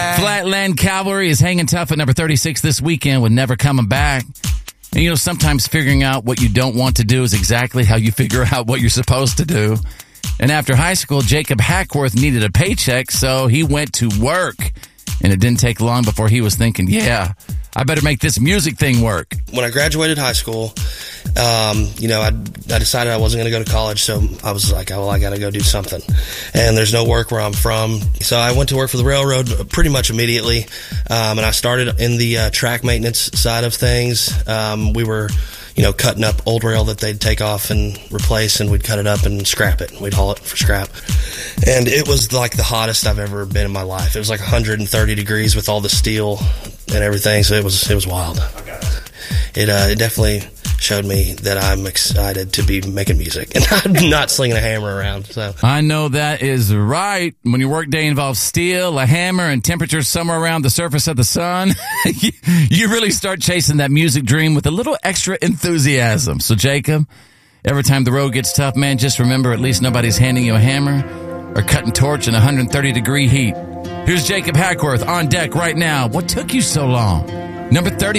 Flatland Cavalry is hanging tough at number 36 this weekend with Never Coming Back. And, you know, sometimes figuring out what you don't want to do is exactly how you figure out what you're supposed to do. And after high school, Jacob Hackworth needed a paycheck, so he went to work. And it didn't take long before he was thinking, yeah, I better make this music thing work. When I graduated high school, I decided I wasn't going to go to college, so I was like, well, I got to go do something. And there's no work where I'm from. So I went to work for the railroad pretty much immediately, and I started in the track maintenance side of things. We were cutting up old rail that they'd take off and replace, and we'd cut it up and scrap it. We'd haul it for scrap. And it was like the hottest I've ever been in my life. It was like 130 degrees with all the steel and everything, so it was wild. Okay. It definitely showed me that I'm excited to be making music and I'm not slinging a hammer around. So I know that is right. When your workday involves steel, a hammer, and temperatures somewhere around the surface of the sun, you really start chasing that music dream with a little extra enthusiasm. So, Jacob, every time the road gets tough, man, just remember at least nobody's handing you a hammer or cutting torch in 130-degree heat. Here's Jacob Hackworth on deck right now. What took you so long? Number 30.